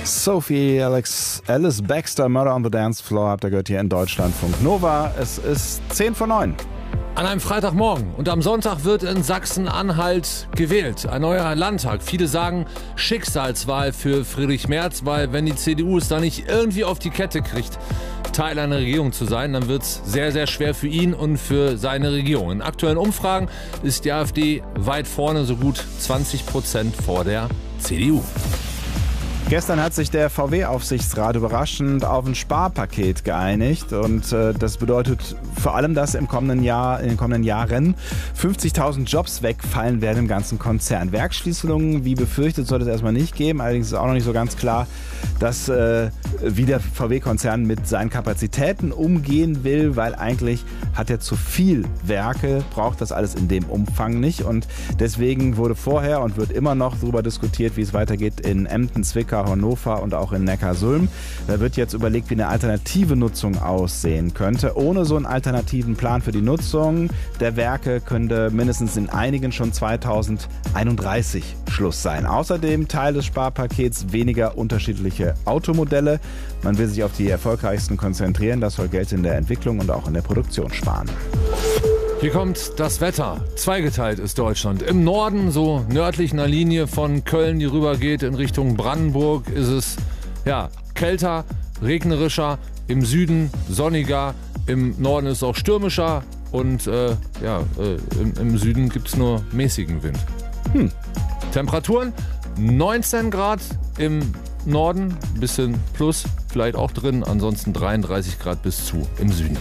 Sophie Alice Baxter, Murder on the Dance Floor, habt ihr gehört hier in Deutschlandfunk Nova. Es ist 10:10. An einem Freitagmorgen und am Sonntag wird in Sachsen-Anhalt gewählt. Ein neuer Landtag. Viele sagen Schicksalswahl für Friedrich Merz, weil wenn die CDU es da nicht irgendwie auf die Kette kriegt, Teil einer Regierung zu sein, dann wird es sehr, sehr schwer für ihn und für seine Regierung. In aktuellen Umfragen ist die AfD weit vorne, so gut 20% vor der CDU. Gestern hat sich der VW-Aufsichtsrat überraschend auf ein Sparpaket geeinigt und das bedeutet vor allem, dass in den kommenden Jahren 50.000 Jobs wegfallen werden im ganzen Konzern. Werksschließungen, wie befürchtet, soll es erstmal nicht geben. Allerdings ist auch noch nicht so ganz klar, dass wie der VW-Konzern mit seinen Kapazitäten umgehen will, weil eigentlich hat er zu viel Werke, braucht das alles in dem Umfang nicht und deswegen wurde vorher und wird immer noch darüber diskutiert, wie es weitergeht in Emden, Zwickau, Hannover und auch in Neckarsulm. Da wird jetzt überlegt, wie eine alternative Nutzung aussehen könnte. Ohne so einen alternativen Plan für die Nutzung der Werke könnte mindestens in einigen schon 2031 Schluss sein. Außerdem Teil des Sparpakets weniger unterschiedliche Automodelle. Man will sich auf die erfolgreichsten konzentrieren. Das soll Geld in der Entwicklung und auch in der Produktion sparen. Hier kommt das Wetter. Zweigeteilt ist Deutschland. Im Norden, so nördlich einer Linie von Köln, die rübergeht in Richtung Brandenburg, ist es kälter, regnerischer. Im Süden sonniger. Im Norden ist es auch stürmischer. Und im Süden gibt es nur mäßigen Wind. Temperaturen 19 Grad im Norden, bisschen plus, vielleicht auch drin. Ansonsten 33 Grad bis zu im Süden.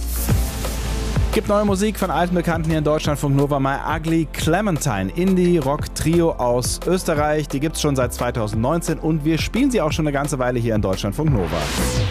Gibt neue Musik von alten Bekannten hier in Deutschlandfunk Nova. My Ugly Clementine, Indie-Rock-Trio aus Österreich. Die gibt's schon seit 2019 und wir spielen sie auch schon eine ganze Weile hier in Deutschlandfunk Nova.